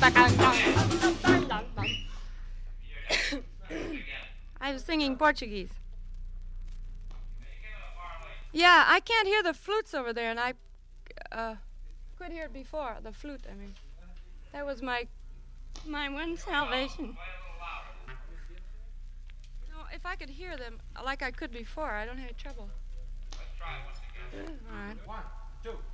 I was singing Portuguese. Yeah, I can't hear the flutes over there, and I could hear it before. The flute, I mean. That was my one salvation. No, if I could hear them like I could before, I don't have any trouble. Let's try once again. All right. 1, 2.